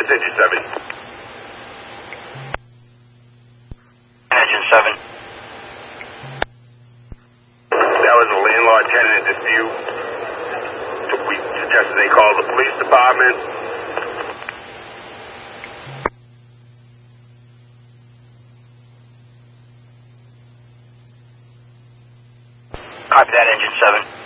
Engine 7. Engine 7. That was a landlord-tenant dispute. So we suggested they call the police department. Copy that, Engine 7.